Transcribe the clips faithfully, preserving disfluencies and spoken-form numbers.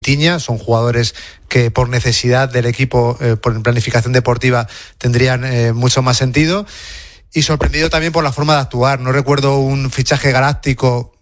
Tiña, son jugadores que por necesidad del equipo, eh, por planificación deportiva, tendrían eh, mucho más sentido. Y sorprendido también por la forma de actuar. No recuerdo un fichaje galáctico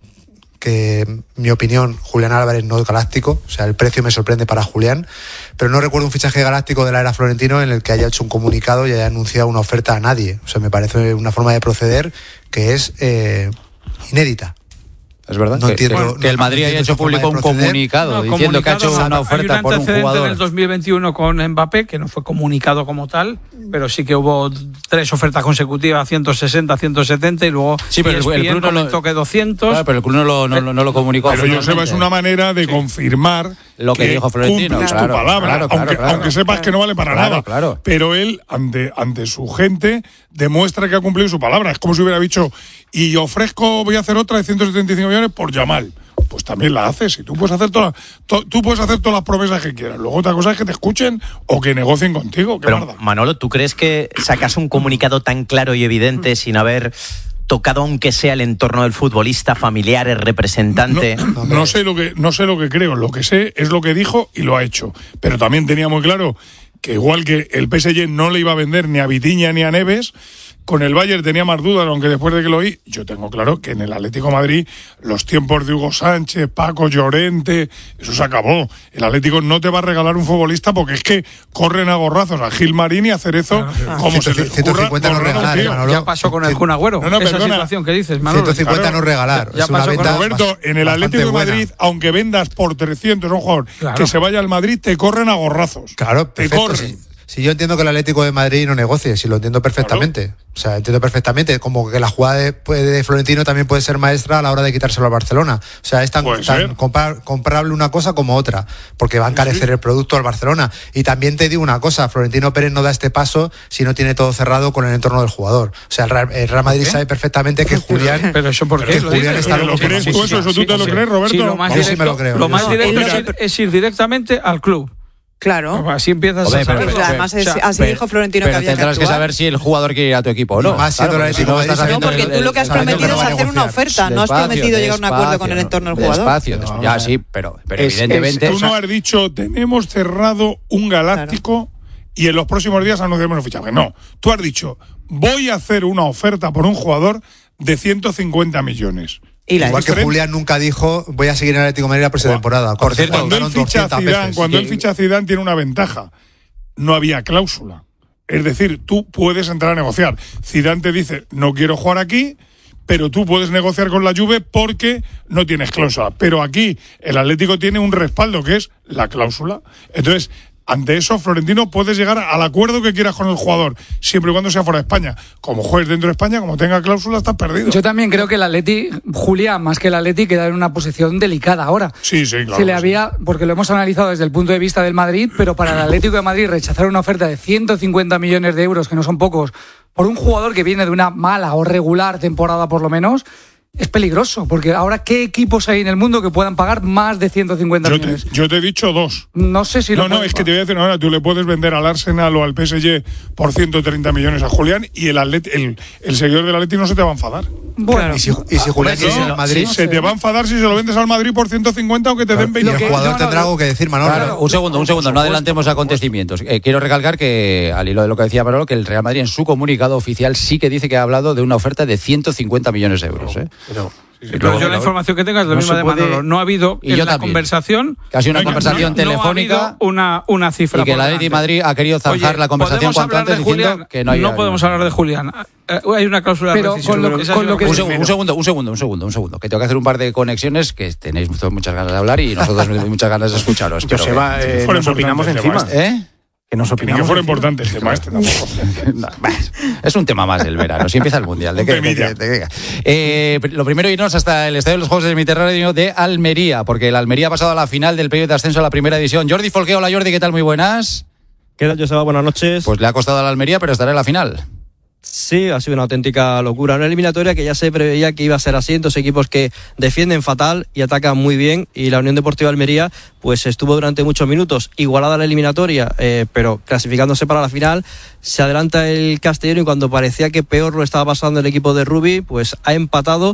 que, en mi opinión, Julián Álvarez no es galáctico. O sea, el precio me sorprende para Julián. Pero no recuerdo un fichaje galáctico de la era Florentino en el que haya hecho un comunicado y haya anunciado una oferta a nadie. O sea, me parece una forma de proceder que es eh, inédita. Es verdad no que, entiendo, que, no, que el Madrid no haya hecho público un comunicado no, diciendo comunicado, que ha hecho una oferta hay un por un jugador. En el dos mil veintiuno con Mbappé, que no fue comunicado como tal, pero sí que hubo tres ofertas consecutivas, ciento sesenta, ciento setenta, y luego sí, pero el, el club no lo, que doscientos. Claro, pero el club no lo, no, no lo comunicó. Pero yo sepa, es una manera de sí. confirmar lo que, que dijo Florentino. Cumples claro, tu palabra, claro, claro, aunque, claro, aunque sepas que no vale para claro, nada. Claro. Pero él, ante, ante su gente, demuestra que ha cumplido su palabra. Es como si hubiera dicho, y ofrezco, voy a hacer otra de ciento setenta y cinco millones por Yamal. Pues también la haces y tú puedes hacer todas to, tú puedes hacer todas las promesas que quieras. Luego otra cosa es que te escuchen o que negocien contigo. Pero barda. Manolo, ¿tú crees que sacas un comunicado tan claro y evidente mm. sin haber tocado aunque sea el entorno del futbolista, familiar, el representante? No, no, no sé lo que no sé lo que creo. Lo que sé es lo que dijo y lo ha hecho. Pero también tenía muy claro que igual que el P S G no le iba a vender ni a Vitinha ni a Neves, con el Bayern tenía más dudas, aunque después de que lo oí, yo tengo claro que en el Atlético de Madrid los tiempos de Hugo Sánchez, Paco Llorente, eso se acabó. El Atlético no te va a regalar un futbolista porque es que corren a gorrazos a Gil Marín y a Cerezo ah, como se les ciento cincuenta no regalar, Manolo. Ya pasó con el Kun Agüero. No, no, esa perdona. situación que dices, Manolo. ciento cincuenta claro, no regalar. Ya, ya pasó con Roberto, en el Atlético de Madrid, buena. Aunque vendas por trescientos a un jugador claro. que se vaya al Madrid, te corren a gorrazos. Claro, te perfecto, corren. Sí. Si yo entiendo que el Atlético de Madrid no negocie, si lo entiendo perfectamente. Claro. O sea, entiendo perfectamente. Como que la jugada de, de Florentino también puede ser maestra a la hora de quitárselo al Barcelona. O sea, es tan, tan compar, comparable una cosa como otra, porque va a encarecer sí, sí. el producto al Barcelona. Y también te digo una cosa, Florentino Pérez no da este paso si no tiene todo cerrado con el entorno del jugador. O sea, el Real, el Real Madrid sabe perfectamente que Julián... Pero eso por qué lo Julián está ¿Lo crees tú eso? ¿Eso tú te lo crees, Roberto? Sí, lo más directo, sí me lo creo. Lo más no, directo es, ir, es ir directamente al club. Claro. Así empiezas Hombre, a saber. pero, pero, además, es, o sea, así pero, dijo Florentino pero que había tendrás que, que saber si el jugador quiere ir a tu equipo o no. no más claro, si no, estás no porque tú lo que has prometido es hacer una oferta, no has prometido llegar a un acuerdo con el entorno del jugador. Despacio, no, ya sí, pero, pero es, evidentemente. Es, tú no has dicho, tenemos cerrado un galáctico claro. y en los próximos días anunciaremos el fichaje. No, tú has dicho, voy a hacer una oferta por un jugador de ciento cincuenta millones. Y Igual que Julián nunca dijo voy a seguir en el Atlético de Madrid la próxima temporada. Por cierto, cuando él ficha a Zidane, cuando él ficha a Zidane tiene una ventaja. No había cláusula. Es decir, tú puedes entrar a negociar. Zidane te dice, no quiero jugar aquí, pero tú puedes negociar con la Juve porque no tienes cláusula. Pero aquí el Atlético tiene un respaldo que es la cláusula. Entonces, ante eso, Florentino, puedes llegar al acuerdo que quieras con el jugador, siempre y cuando sea fuera de España. Como juegues dentro de España, como tenga cláusula, estás perdido. Yo también creo que el Atleti, Julián, más que el Atleti, queda en una posición delicada ahora. Sí, sí, claro. Se le había, porque lo hemos analizado desde el punto de vista del Madrid, pero para el Atlético de Madrid rechazar una oferta de ciento cincuenta millones de euros, que no son pocos, por un jugador que viene de una mala o regular temporada por lo menos, es peligroso, porque ahora ¿qué equipos hay en el mundo que puedan pagar más de ciento cincuenta yo millones? Te, yo te he dicho dos. No sé si No, lo no, es que te voy a decir ahora, tú le puedes vender al Arsenal o al P S G por ciento treinta millones a Julián y el Atleti, el, el seguidor del Atleti no se te va a enfadar. Bueno, y si, y si Julián no, es el Madrid, no se te va a enfadar si se lo vendes al Madrid por ciento cincuenta aunque te claro, den veinte. Y el jugador no, no, tendrá no, algo que decir, Manolo. Claro, un segundo, un segundo, no adelantemos acontecimientos. Eh, quiero recalcar que, al hilo de lo que decía Manolo, que el Real Madrid en su comunicado oficial sí que dice que ha hablado de una oferta de ciento cincuenta millones de euros. ¿eh? Pero, Sí, sí, pero yo la información que tengo es la no misma de Manolo. No ha habido y en yo la también. conversación. Casi una conversación no, telefónica. No ha habido una, una cifra. Y que el Atlético de Madrid ha querido zanjar Oye, la conversación cuanto antes Julián, diciendo que no hay. No podemos hablar de Julián. Eh, hay una cláusula de rescisión. Con lo, con lo que un, segundo, un segundo, un segundo, un segundo, un segundo. Que tengo que hacer un par de conexiones que tenéis muchas ganas de hablar y nosotros muchas ganas de escucharos. Pero se va, eh, nos opinamos encima. ¿Eh? Que nos opinamos. Que fuera importante el tema este tampoco. No, es un tema más del verano. Si empieza el mundial. ¿De qué, de, de, de, de, eh, lo primero, irnos hasta el Estadio de los Juegos del Mediterráneo de Almería, porque el Almería ha pasado a la final del periodo de ascenso a la primera división. Jordi Folqué, hola Jordi, ¿qué tal? Muy buenas. ¿Qué tal, Joseba? Buenas noches. Pues le ha costado a la Almería, pero estará en la final. Sí, ha sido una auténtica locura. Una eliminatoria que ya se preveía que iba a ser así, dos equipos que defienden fatal y atacan muy bien, y la Unión Deportiva Almería pues estuvo durante muchos minutos igualada la eliminatoria, eh, pero clasificándose para la final. Se adelanta el Castellón y cuando parecía que peor lo estaba pasando el equipo de Rubi, pues ha empatado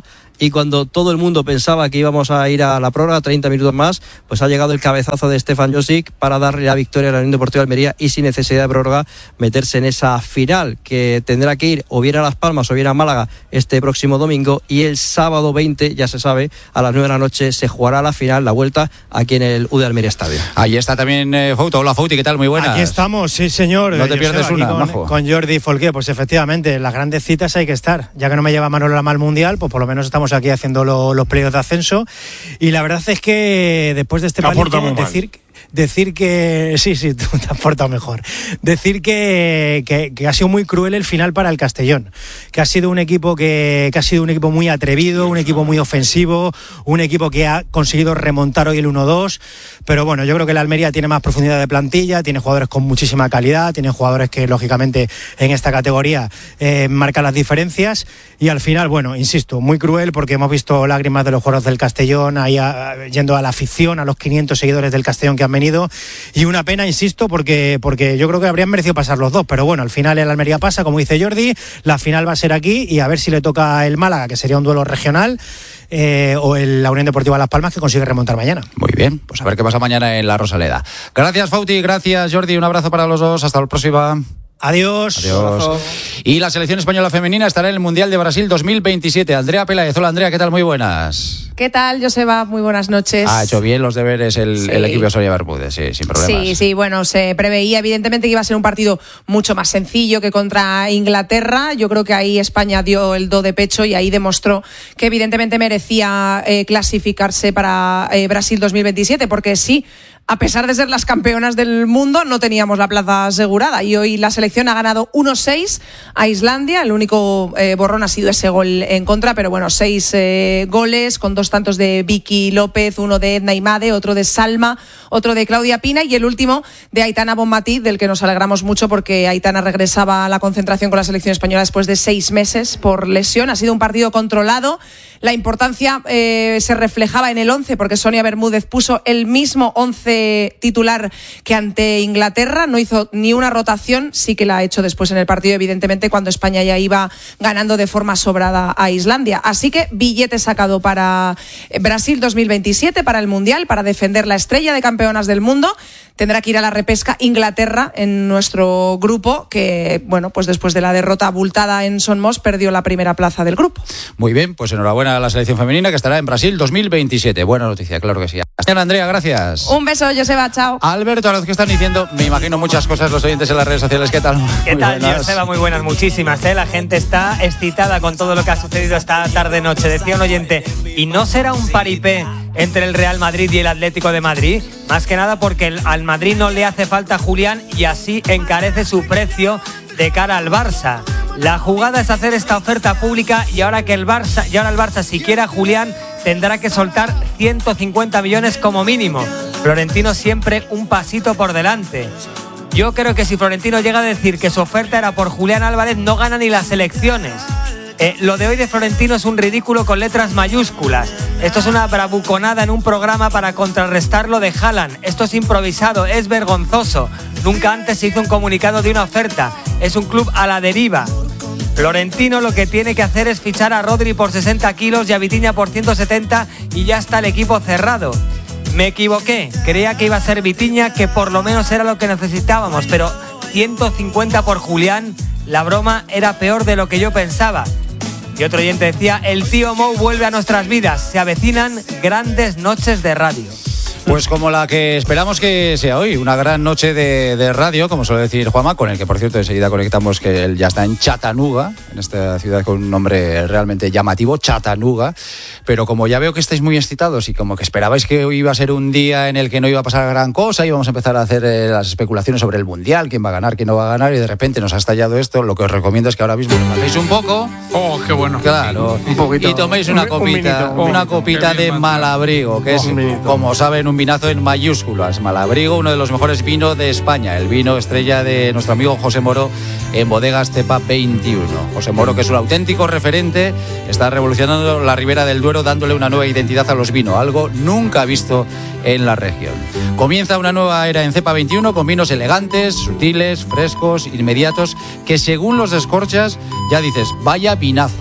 y cuando todo el mundo pensaba que íbamos a ir a la prórroga, treinta minutos más, pues ha llegado el cabezazo de Stefan Josic para darle la victoria a la Unión Deportiva Almería y sin necesidad de prórroga meterse en esa final que tendrá que ir o bien a Las Palmas o bien a Málaga este próximo domingo, y el sábado veinte, ya se sabe, a las nueve de la noche se jugará la final, la vuelta aquí en el U de Almería Estadio. Ahí está también eh, Fouto. Hola Fouti, ¿qué tal? Muy buenas. Aquí estamos, sí señor. No te pierdes una, con, majo. Con Jordi Folqué, pues efectivamente, las grandes citas hay que estar. Ya que no me lleva Manolo Lama al Mundial, pues por lo menos estamos aquí haciendo lo, los playoffs de ascenso. Y la verdad es que después de este palito, decir... Decir que... Sí, sí, tú te has portado mejor. Decir que, que, que ha sido muy cruel el final para el Castellón. Que ha sido un equipo que, que ha sido un equipo muy atrevido, un equipo muy ofensivo, un equipo que ha conseguido remontar hoy el uno dos. Pero bueno, yo creo que la Almería tiene más profundidad de plantilla, tiene jugadores con muchísima calidad, tiene jugadores que lógicamente en esta categoría eh, marcan las diferencias. Y al final, bueno, insisto, muy cruel porque hemos visto lágrimas de los jugadores del Castellón, ahí a, yendo a la afición, a los quinientos seguidores del Castellón que han venido. Y una pena, insisto, porque, porque yo creo que habrían merecido pasar los dos, pero bueno, al final el Almería pasa, como dice Jordi, la final va a ser aquí y a ver si le toca el Málaga, que sería un duelo regional, eh, o el, la Unión Deportiva Las Palmas, que consigue remontar mañana. Muy bien, pues a ver qué pasa mañana en la Rosaleda. Gracias Fouti, gracias Jordi, un abrazo para los dos, hasta la próxima. Adiós. Adiós. Y la selección española femenina estará en el Mundial de Brasil dos mil veintisiete. Andrea Peláez. Hola Andrea, ¿qué tal? Muy buenas. ¿Qué tal, Joseba? Muy buenas noches. Ha hecho bien los deberes el, sí. el equipo de Sonia Bermúdez, sí, sin problemas. Sí, sí, bueno, se preveía evidentemente que iba a ser un partido mucho más sencillo que contra Inglaterra. Yo creo que ahí España dio el do de pecho y ahí demostró que evidentemente merecía eh, clasificarse para eh, Brasil dos mil veintisiete, porque sí, a pesar de ser las campeonas del mundo, no teníamos la plaza asegurada y hoy la selección ha ganado uno seis a Islandia. El único eh, borrón ha sido ese gol en contra, pero bueno, seis eh, goles con dos tantos de Vicky López, uno de Edna Imade, otro de Salma, otro de Claudia Pina y el último de Aitana Bonmatí, del que nos alegramos mucho porque Aitana regresaba a la concentración con la selección española después de seis meses por lesión. Ha sido un partido controlado. La importancia eh, se reflejaba en el once porque Sonia Bermúdez puso el mismo once titular que ante Inglaterra, no hizo ni una rotación, sí que la ha hecho después en el partido, evidentemente, cuando España ya iba ganando de forma sobrada a Islandia. Así que billete sacado para Brasil dos mil veintisiete, para el Mundial, para defender la estrella de campeonas del mundo. Tendrá que ir a la repesca Inglaterra en nuestro grupo, que, bueno, pues después de la derrota abultada en Son Moss, perdió la primera plaza del grupo. Muy bien, pues enhorabuena a la selección femenina que estará en Brasil dos mil veintisiete. Buena noticia, claro que sí. Señora Andrea, gracias. Un beso, Joseba, chao. Alberto, a los que están diciendo, me imagino muchas cosas los oyentes en las redes sociales. ¿Qué tal? ¿Qué tal, Joseba? Muy buenas, muchísimas. ¿eh? La gente está excitada con todo lo que ha sucedido esta tarde-noche. Decía un oyente, ¿y no será un paripé entre el Real Madrid y el Atlético de Madrid? Más que nada porque el, al Madrid no le hace falta Julián y así encarece su precio de cara al Barça. La jugada es hacer esta oferta pública y ahora que el Barça, y ahora el Barça si quiere a Julián tendrá que soltar ciento cincuenta millones como mínimo. Florentino siempre un pasito por delante. Yo creo que si Florentino llega a decir que su oferta era por Julián Álvarez, no gana ni las elecciones. Eh, lo de hoy de Florentino es un ridículo con letras mayúsculas. Esto es una bravuconada en un programa para contrarrestar lo de Haaland. Esto es improvisado, es vergonzoso. Nunca antes se hizo un comunicado de una oferta. Es un club a la deriva. Florentino lo que tiene que hacer es fichar a Rodri por sesenta kilos y a Vitinha por ciento setenta y ya está el equipo cerrado. Me equivoqué, creía que iba a ser Vitinha, que por lo menos era lo que necesitábamos, pero ciento cincuenta por Julián, la broma era peor de lo que yo pensaba. Y otro oyente decía, el tío Mou vuelve a nuestras vidas, se avecinan grandes noches de radio. Pues como la que esperamos que sea hoy, una gran noche de, de radio, como suele decir Juanma, con el que por cierto enseguida conectamos, que él ya está en Chattanooga, en esta ciudad con un nombre realmente llamativo, Chattanooga, pero como ya veo que estáis muy excitados y como que esperabais que hoy iba a ser un día en el que no iba a pasar gran cosa, íbamos a empezar a hacer eh, las especulaciones sobre el Mundial, quién va a ganar, quién no va a ganar, y de repente nos ha estallado esto. Lo que os recomiendo es que ahora mismo lo hacéis un poco. Oh, qué bueno. Claro, un poquito. Y toméis una un, copita, un una copita de Malabrigo, que es, como saben, un vinazo en mayúsculas. Malabrigo, uno de los mejores vinos de España, el vino estrella de nuestro amigo José Moro en Bodegas Cepa veintiuno. José Moro, que es un auténtico referente, está revolucionando la Ribera del Duero, dándole una nueva identidad a los vinos, algo nunca visto en la región. Comienza una nueva era en Cepa veintiuno con vinos elegantes, sutiles, frescos, inmediatos, que según los descorchas ya dices, vaya vinazo.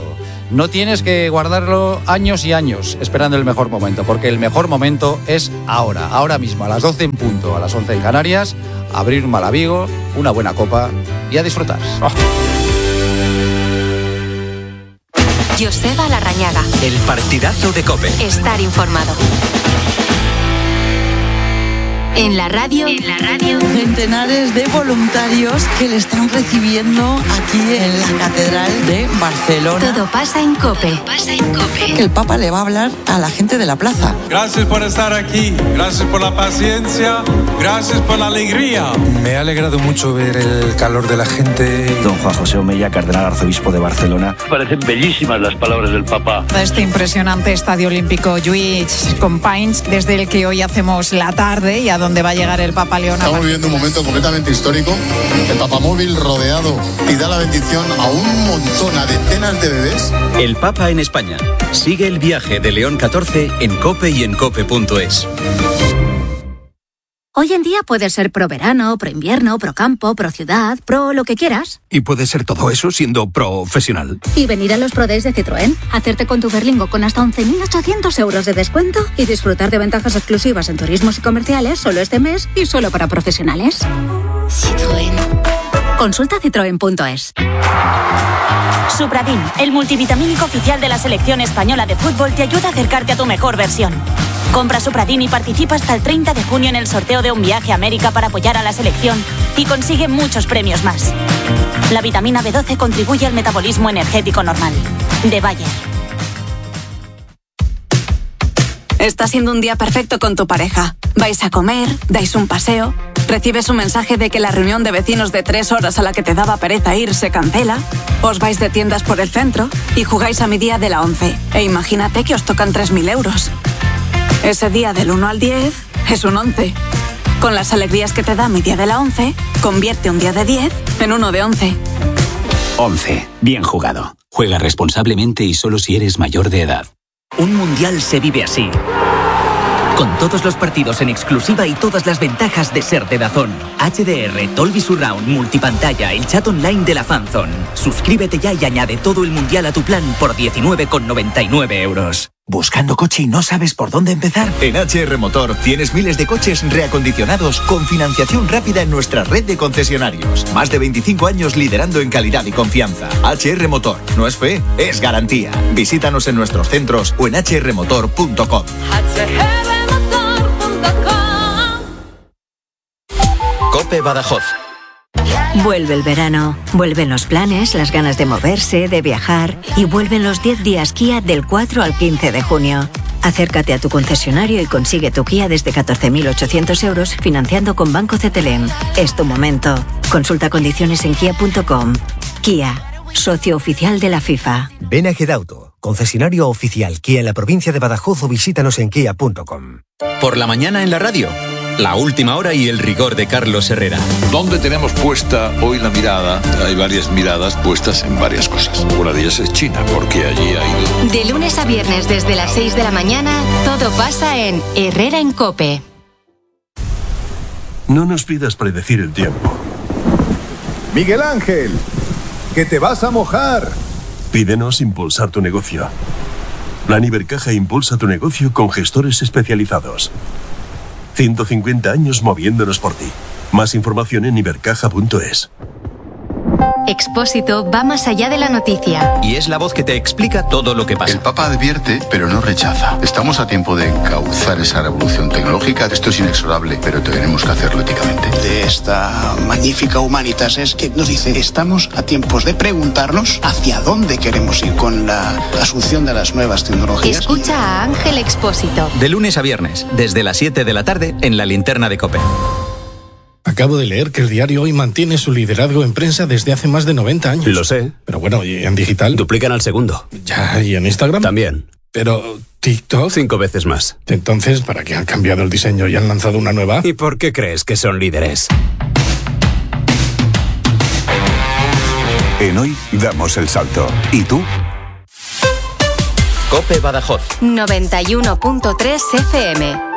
No tienes que guardarlo años y años esperando el mejor momento, porque el mejor momento es ahora, ahora mismo, a las doce en punto, a las once en Canarias, abrir un Malavigo, una buena copa y a disfrutar. Oh. Joseba Larrañaga. El partidazo de COPE. Estar informado. En la radio, en la radio, centenares de voluntarios que le están recibiendo aquí en la Catedral de Barcelona. Todo pasa en COPE. Todo pasa en COPE. Que el Papa le va a hablar a la gente de la plaza. Gracias por estar aquí, gracias por la paciencia, gracias por la alegría. Me ha alegrado mucho ver el calor de la gente. Don Juan José Omeya, cardenal arzobispo de Barcelona. Parecen bellísimas las palabras del Papa. Este impresionante Estadio Olímpico Lluís Companys, desde el que hoy hacemos la tarde y a donde va a llegar el Papa León. Estamos viviendo un momento completamente histórico. El papamóvil rodeado y da la bendición a un montón, a decenas de bebés. El Papa en España. Sigue el viaje de León catorce en COPE y en cope punto es. Hoy en día puedes ser pro verano, pro invierno, pro campo, pro ciudad, pro lo que quieras. Y puedes ser todo eso siendo profesional. Y venir a los Pro Days de Citroën, hacerte con tu Berlingo con hasta once mil ochocientos euros de descuento y disfrutar de ventajas exclusivas en turismos y comerciales solo este mes y solo para profesionales. Citroën. Consulta citroen punto es. Supradin, el multivitamínico oficial de la selección española de fútbol, te ayuda a acercarte a tu mejor versión. Compra Supradin y participa hasta el treinta de junio en el sorteo de un viaje a América para apoyar a la selección y consigue muchos premios más. La vitamina B doce contribuye al metabolismo energético normal. De Bayer. Está siendo un día perfecto con tu pareja. Vais a comer, dais un paseo, recibes un mensaje de que la reunión de vecinos de tres horas a la que te daba pereza ir se cancela, os vais de tiendas por el centro y jugáis a mi día de la once. E imagínate que os tocan tres mil euros. Ese día del uno al diez es un once. Con las alegrías que te da mi día de la once, convierte un día de diez en uno de once. once. Bien jugado. Juega responsablemente y solo si eres mayor de edad. Un mundial se vive así. Con todos los partidos en exclusiva y todas las ventajas de ser de DAZN. H D R, Dolby Surround, multipantalla, el chat online de la Fanzone. Suscríbete ya y añade todo el mundial a tu plan por diecinueve con noventa y nueve euros. ¿Buscando coche y no sabes por dónde empezar? En H R Motor tienes miles de coches reacondicionados con financiación rápida en nuestra red de concesionarios. Más de veinticinco años liderando en calidad y confianza. H R Motor. No es fe, es garantía. Visítanos en nuestros centros o en h r motor punto com. COPE Badajoz. Vuelve el verano, vuelven los planes, las ganas de moverse, de viajar y vuelven los diez días Kia del cuatro al quince de junio. Acércate a tu concesionario y consigue tu Kia desde catorce mil ochocientos euros financiando con Banco C T L M. Es tu momento. Consulta condiciones en kia punto com. Kia, socio oficial de la FIFA. Ven a Gedauto, concesionario oficial Kia en la provincia de Badajoz o visítanos en kia punto com. Por la mañana en la radio. La última hora y el rigor de Carlos Herrera. ¿Dónde tenemos puesta hoy la mirada? Hay varias miradas puestas en varias cosas. Una de ellas es China, porque allí ha ido. De lunes a viernes desde las seis de la mañana, todo pasa en Herrera en COPE. No nos pidas predecir el tiempo. Miguel Ángel, que te vas a mojar. Pídenos impulsar tu negocio. Plan Ibercaja impulsa tu negocio con gestores especializados. ciento cincuenta años moviéndonos por ti. Más información en ibercaja punto es. Expósito va más allá de la noticia. Y es la voz que te explica todo lo que pasa. El Papa advierte, pero no rechaza. Estamos a tiempo de encauzar esa revolución tecnológica. Esto es inexorable, pero tenemos que hacerlo éticamente. De esta magnífica Humanitas es que nos dice, estamos a tiempos de preguntarnos hacia dónde queremos ir con la asunción de las nuevas tecnologías. Escucha a Ángel Expósito. De lunes a viernes, desde las siete de la tarde, en la linterna de COPE. Acabo de leer que el diario Hoy mantiene su liderazgo en prensa desde hace más de noventa años. Lo sé. Pero bueno, ¿y en digital? Duplican al segundo. Ya, ¿y en Instagram? También. Pero TikTok... Cinco veces más. Entonces, ¿para qué han cambiado el diseño y han lanzado una nueva? ¿Y por qué crees que son líderes? En Hoy damos el salto. ¿Y tú? COPE Badajoz. noventa y uno punto tres F M.